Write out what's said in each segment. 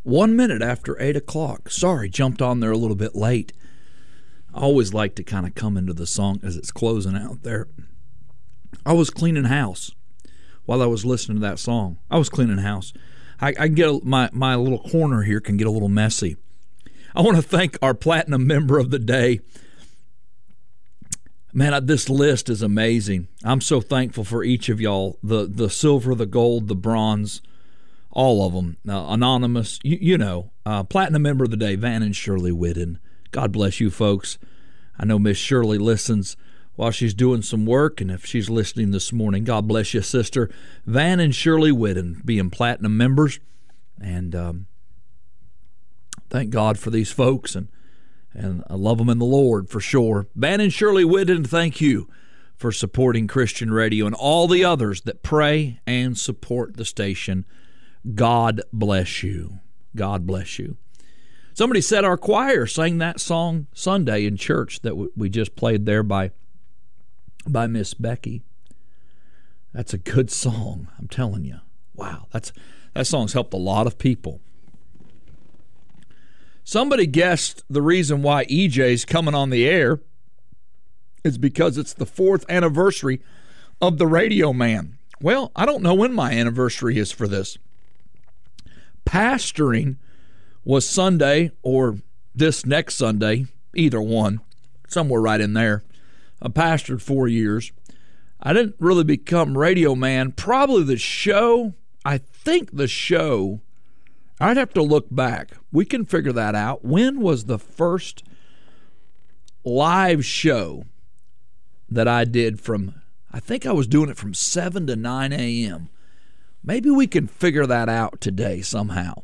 1 minute after 8 o'clock. Sorry, jumped on there a little bit late. I always like to kind of come into the song as it's closing out there. I was cleaning house while I was listening to that song. I was cleaning house. I can get my little corner here can get a little messy. I want to thank our platinum member of the day. Man, this list is amazing. I'm so thankful for each of y'all. The silver, the gold, the bronze, all of them. Anonymous, platinum member of the day, Van and Shirley Whitten. God bless you folks. I know Miss Shirley listens while she's doing some work, and if she's listening this morning, God bless you, sister. Van and Shirley Whitten being platinum members, and thank God for these folks, and I love them in the Lord for sure. Van and Shirley Whitten, thank you for supporting Christian Radio and all the others that pray and support the station. God bless you. God bless you. Somebody said our choir sang that song Sunday in church that we just played there by Miss Becky. That's a good song, I'm telling you. Wow, that song's helped a lot of people. Somebody guessed the reason why EJ's coming on the air is because it's the 4th anniversary of the Radio Man. Well, I don't know when my anniversary is for this. Pastoring was Sunday or this next Sunday, either one, somewhere right in there. I pastored 4 years. I didn't really become Radio Man. Probably the show, I think the show, I'd have to look back. We can figure that out. When was the first live show that I did I think I was doing it from 7 to 9 a.m. Maybe we can figure that out today somehow.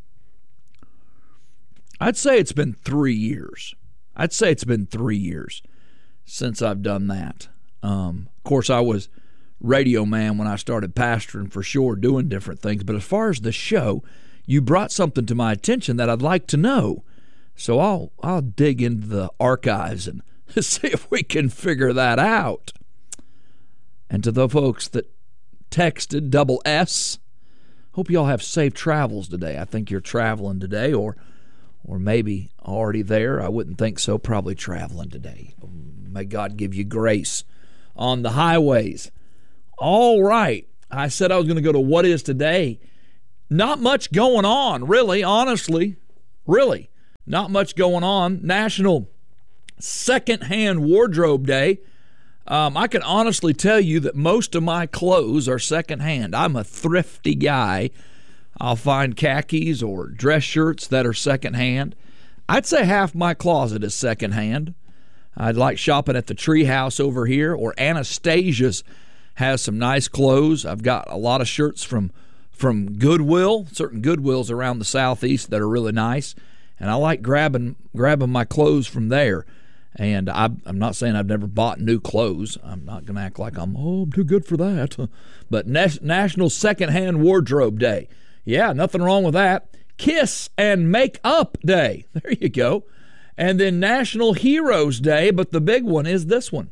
I'd say it's been 3 years. I'd say it's been 3 years since I've done that. Of course, I was Radio Man when I started pastoring for sure, doing different things. But as far as the show, you brought something to my attention that I'd like to know. So I'll dig into the archives and see if we can figure that out. And to the folks that texted double S, hope you all have safe travels today. I think you're traveling today, or maybe already there. I wouldn't think so. Probably traveling today. May God give you grace on the highways. All right. I said I was going to go to What Is Today. Not much going on, really, honestly. Really. Not much going on. National Secondhand Wardrobe Day. I can honestly tell you that most of my clothes are secondhand. I'm a thrifty guy. I'll find khakis or dress shirts that are secondhand. I'd say half my closet is secondhand. I'd like shopping at the Treehouse over here, or Anastasia's has some nice clothes. I've got a lot of shirts from Goodwill, certain Goodwills around the Southeast that are really nice, and I like grabbing my clothes from there. And I'm not saying I've never bought new clothes. I'm not going to act like I'm too good for that. But National Secondhand Wardrobe Day. Yeah, nothing wrong with that. Kiss and Make Up Day. There you go. And then National Heroes Day, but the big one is this one.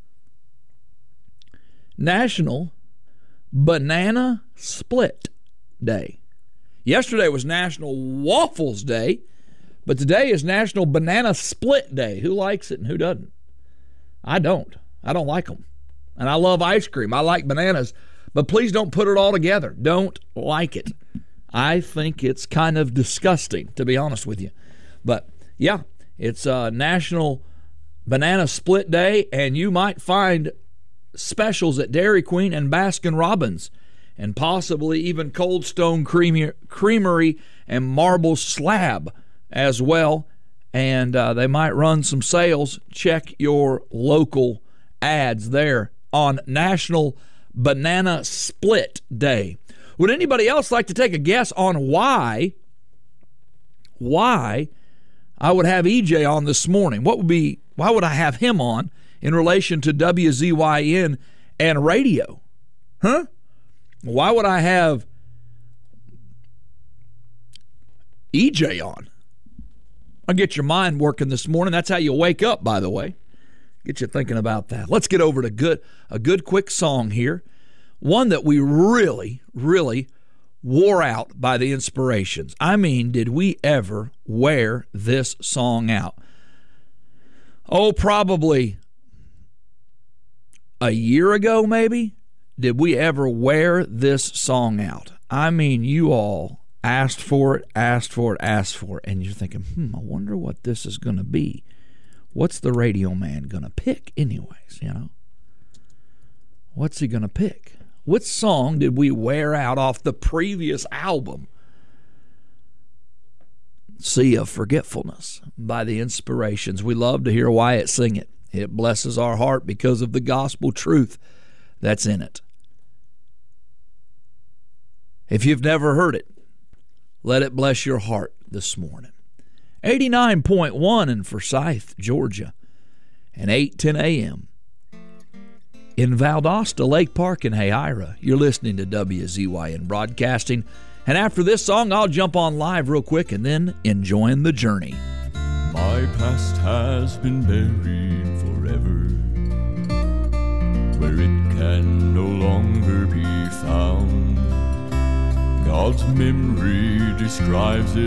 National Banana Split Day. Yesterday was National Waffles Day, but today is National Banana Split Day. Who likes it and who doesn't? I don't. I don't like them. And I love ice cream. I like bananas, but please don't put it all together. Don't like it. I think it's kind of disgusting, to be honest with you. But yeah, it's National Banana Split Day, and you might find specials at Dairy Queen and Baskin-Robbins, and possibly even Cold Stone Creamery and Marble Slab as well. And they might run some sales. Check your local ads there on National Banana Split Day. Would anybody else like to take a guess on why I would have EJ on this morning? Why would I have him on in relation to WZYN and radio? Huh? Why would I have EJ on? I'll get your mind working this morning. That's how you wake up, by the way. Get you thinking about that. Let's get over to a good quick song here. One that we really, really wore out by the Inspirations. I mean, did we ever wear this song out? Oh, probably a year ago, maybe, did we ever wear this song out. I mean, you all asked for it, and you're thinking, I wonder what this is going to be. What's the radio man going to pick anyways, you know? What's he going to pick? What song did we wear out off the previous album? Sea of Forgetfulness by the Inspirations. We love to hear Wyatt sing it. It blesses our heart because of the gospel truth that's in it. If you've never heard it, let it bless your heart this morning. 89.1 in Forsyth, Georgia, and 8:10 a.m. in Valdosta Lake Park in Hayira. You're listening to WZYN Broadcasting. And after this song, I'll jump on live real quick and then enjoying the journey. My past has been buried forever, where it can no longer be found. God's memory describes it